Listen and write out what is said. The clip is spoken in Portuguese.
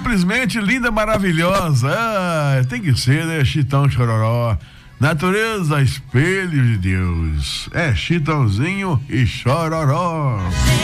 simplesmente linda, maravilhosa. Ah, tem que ser, né? Chitão Chororó. Natureza, espelho de Deus. É Chitãozinho e Chororó.